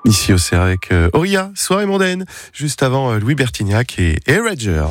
Ici au CER avec Auria, soirée mondaine, juste avant Louis Bertignac et Roger.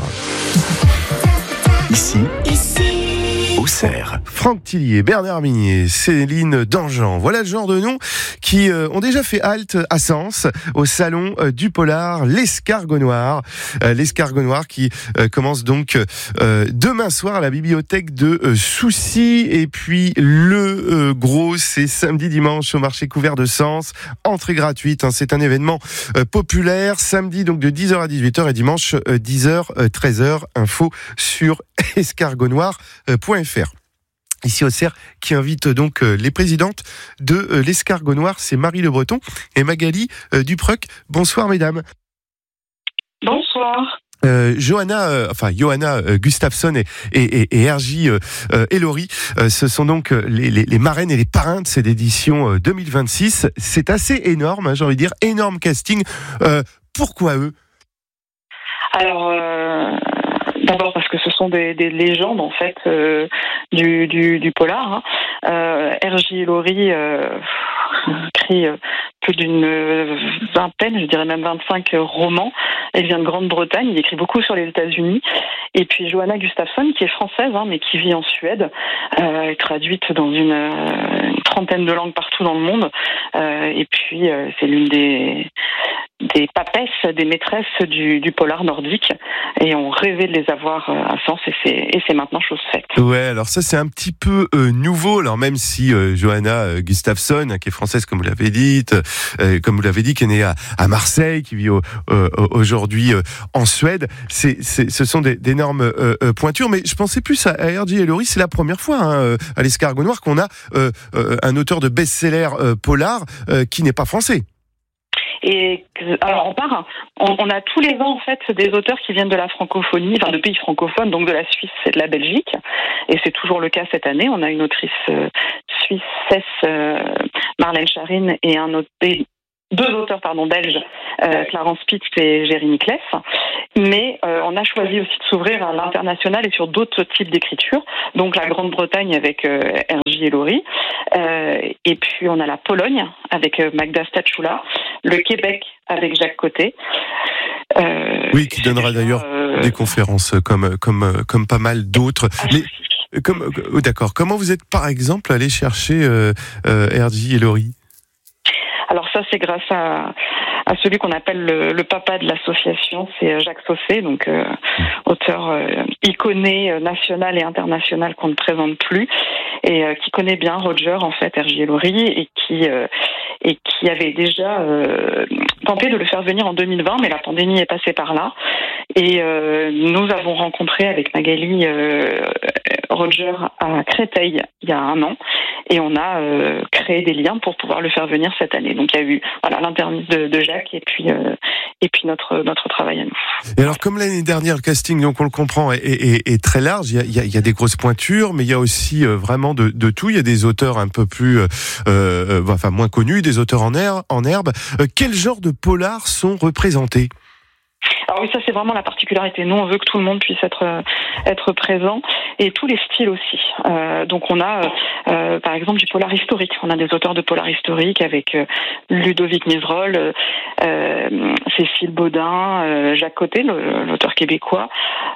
Ici, au CER. Franck Tillier, Bernard Minier, Céline Dangean. Voilà le genre de noms qui ont déjà fait halte à Sens, au salon du polar, l'Escargot Noir. L'Escargot Noir qui commence donc demain soir à la bibliothèque de Soucy. Et puis le gros, c'est samedi, dimanche au marché couvert de Sens. Entrée gratuite, hein, c'est un événement populaire. Samedi donc de 10h à 18h et dimanche 10h, 13h. Info sur escargotnoir.fr. Ici au CER, qui invite donc les présidentes de l'Escargot Noir, c'est Marie Le Breton et Magali Dupreuc. Bonsoir mesdames. Bonsoir. Johanna Gustafsson et RJ Ellory, ce sont donc les marraines et les parrains de cette édition 2026. C'est assez énorme, hein, j'ai envie de dire, énorme casting. Pourquoi eux ? Alors, d'abord parce que ce sont des légendes en fait du polar. RJ Ellory écrit plus d'une vingtaine, je dirais même 25 romans. Elle vient de Grande-Bretagne, il écrit beaucoup sur les États-Unis. Et puis Johanna Gustafsson, qui est française, mais qui vit en Suède, est traduite dans une trentaine de langues partout dans le monde. Et puis c'est l'une des papesses, des maîtresses du polar nordique, et on rêvait de les avoir à Sens, et c'est maintenant chose faite. Ouais, alors ça c'est un petit peu nouveau, alors même si Johanna Gustafsson, qui est française comme vous l'avez dit, qui est née à Marseille, qui vit aujourd'hui en Suède, ce sont d'énormes pointures, mais je pensais plus à RJ Ellory. C'est la première fois à l'Escargot Noir qu'on a un auteur de best-seller polar qui n'est pas français. Et alors on a tous les ans en fait des auteurs qui viennent de la francophonie, enfin de pays francophones, donc de la Suisse et de la Belgique, et c'est toujours le cas cette année. On a une autrice suissesse, Marlène Scharine, et deux auteurs belges, Clarence Pitts et Jérémy Kless. Mais on a choisi aussi de s'ouvrir à l'international et sur d'autres types d'écriture. Donc la Grande-Bretagne avec RJ Ellory, et puis on a la Pologne avec Magda Stachula, le Québec avec Jacques Côté. Oui, qui donnera d'ailleurs des conférences comme pas mal d'autres. Mais d'accord. Comment vous êtes par exemple allé chercher RJ Ellory ? Alors ça, c'est grâce à celui qu'on appelle le papa de l'association, c'est Jacques Saucé, donc auteur iconé national et international qu'on ne présente plus, et qui connaît bien Roger, en fait, RJ Ellory, et qui avait déjà tenté de le faire venir en 2020, mais la pandémie est passée par là. Et nous avons rencontré avec Magali Roger à Créteil il y a 1 an, et on a créé des liens pour pouvoir le faire venir cette année. Donc il y a eu l'interview de Jacques et puis notre travail à nous. Et alors comme l'année dernière, le casting, donc on le comprend, est très large. Il y a des grosses pointures, mais il y a aussi vraiment de tout. Il y a des auteurs un peu plus moins connus, des auteurs en herbe. Quel genre de polars sont représentés ? Alors oui, ça c'est vraiment la particularité. Nous, on veut que tout le monde puisse être présent, et tous les styles aussi. Donc on a par exemple du polar historique. On a des auteurs de polar historique avec Ludovic Miserol, Cécile Baudin, Jacques Côté, l'auteur québécois.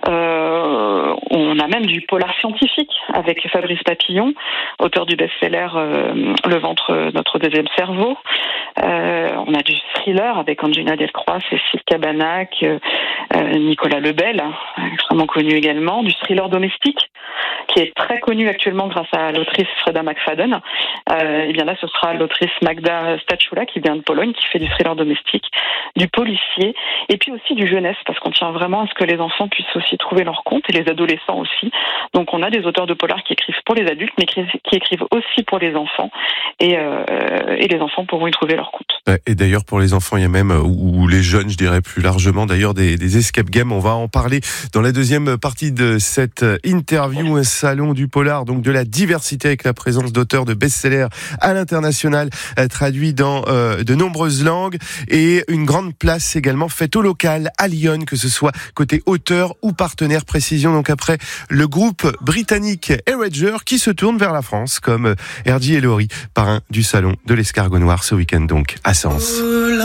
On a même du polar scientifique avec Fabrice Papillon, auteur du best-seller Le ventre, notre deuxième cerveau. On a du thriller avec Angelina Delcroix, Cécile Cabanac, Nicolas Lebel, extrêmement connu également, du thriller domestique, qui est très connu actuellement grâce à l'autrice Freda McFadden. Et bien là, ce sera l'autrice Magda Stachula, qui vient de Pologne, qui fait du thriller domestique, du policier, et puis aussi du jeunesse, parce qu'on tient vraiment à ce que les enfants puissent aussi trouver leur compte, et les adolescents aussi. Donc on a des auteurs de polar qui écrivent pour les adultes, mais qui écrivent aussi pour les enfants, et les enfants pourront y trouver leur compte. Et d'ailleurs, pour les enfants, il y a même, ou les jeunes, je dirais plus largement, d'ailleurs, des escape games. On va en parler dans la deuxième partie de cette interview, un salon du polar, donc de la diversité, avec la présence d'auteurs de best-sellers à l'international, traduits dans de nombreuses langues, et une grande place également faite au local, à Lyon, que ce soit côté auteur ou partenaire. Précision donc après le groupe britannique Roger, qui se tourne vers la France, comme RJ Ellory, parrain du salon de l'Escargot Noir ce week-end donc à Sens.